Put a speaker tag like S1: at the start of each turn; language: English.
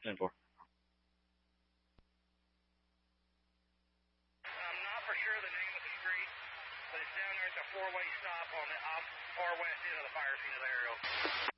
S1: 10-4.
S2: I'm not for sure the name of the street, but it's down there at the four-way stop on the far west end of the fire scene of the aerial.